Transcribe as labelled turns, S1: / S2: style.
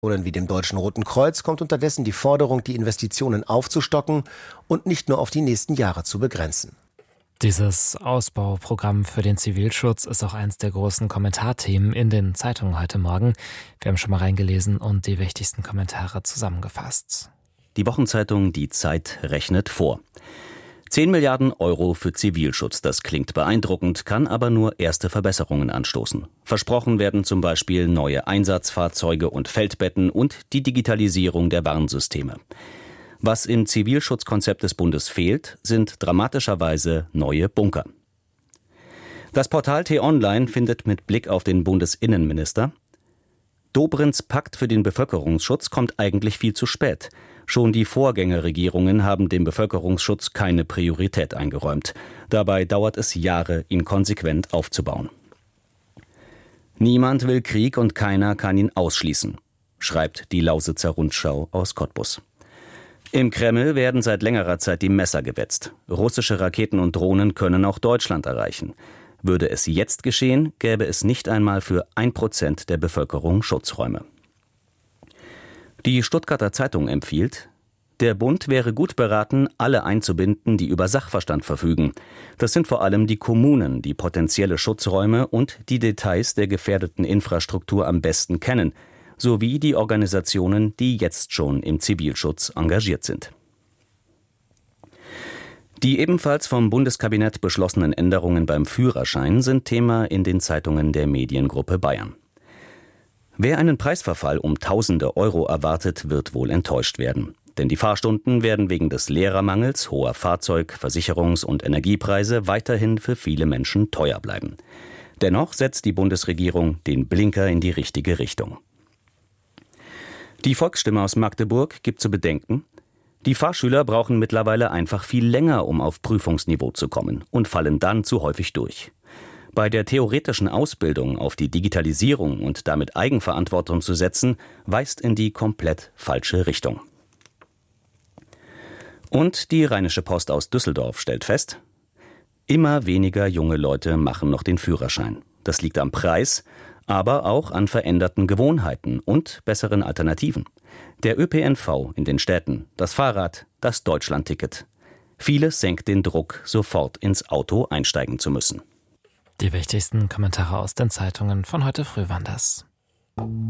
S1: wie dem Deutschen Roten Kreuz kommt unterdessen die Forderung, die Investitionen aufzustocken und nicht nur auf die nächsten Jahre zu begrenzen.
S2: Dieses Ausbauprogramm für den Zivilschutz ist auch eins der großen Kommentarthemen in den Zeitungen heute Morgen. Wir haben schon mal reingelesen und die wichtigsten Kommentare zusammengefasst.
S3: Die Wochenzeitung Die Zeit rechnet vor. 10 Milliarden Euro für Zivilschutz, das klingt beeindruckend, kann aber nur erste Verbesserungen anstoßen. Versprochen werden zum Beispiel neue Einsatzfahrzeuge und Feldbetten und die Digitalisierung der Warnsysteme. Was im Zivilschutzkonzept des Bundes fehlt, sind dramatischerweise neue Bunker. Das Portal T-Online findet mit Blick auf den Bundesinnenminister: Dobrins Pakt für den Bevölkerungsschutz kommt eigentlich viel zu spät. Schon die Vorgängerregierungen haben dem Bevölkerungsschutz keine Priorität eingeräumt. Dabei dauert es Jahre, ihn konsequent aufzubauen. Niemand will Krieg und keiner kann ihn ausschließen, schreibt die Lausitzer Rundschau aus Cottbus. Im Kreml werden seit längerer Zeit die Messer gewetzt. Russische Raketen und Drohnen können auch Deutschland erreichen. Würde es jetzt geschehen, gäbe es nicht einmal für 1% der Bevölkerung Schutzräume. Die Stuttgarter Zeitung empfiehlt: Der Bund wäre gut beraten, alle einzubinden, die über Sachverstand verfügen. Das sind vor allem die Kommunen, die potenzielle Schutzräume und die Details der gefährdeten Infrastruktur am besten kennen, sowie die Organisationen, die jetzt schon im Zivilschutz engagiert sind. Die ebenfalls vom Bundeskabinett beschlossenen Änderungen beim Führerschein sind Thema in den Zeitungen der Mediengruppe Bayern. Wer einen Preisverfall um Tausende Euro erwartet, wird wohl enttäuscht werden. Denn die Fahrstunden werden wegen des Lehrermangels, hoher Fahrzeug-, Versicherungs- und Energiepreise weiterhin für viele Menschen teuer bleiben. Dennoch setzt die Bundesregierung den Blinker in die richtige Richtung. Die Volksstimme aus Magdeburg gibt zu bedenken: Die Fahrschüler brauchen mittlerweile einfach viel länger, um auf Prüfungsniveau zu kommen, und fallen dann zu häufig durch. Bei der theoretischen Ausbildung auf die Digitalisierung und damit Eigenverantwortung zu setzen, weist in die komplett falsche Richtung. Und die Rheinische Post aus Düsseldorf stellt fest: Immer weniger junge Leute machen noch den Führerschein. Das liegt am Preis, aber auch an veränderten Gewohnheiten und besseren Alternativen. Der ÖPNV in den Städten, das Fahrrad, das Deutschlandticket. Vieles senkt den Druck, sofort ins Auto einsteigen zu müssen.
S2: Die wichtigsten Kommentare aus den Zeitungen von heute früh waren das.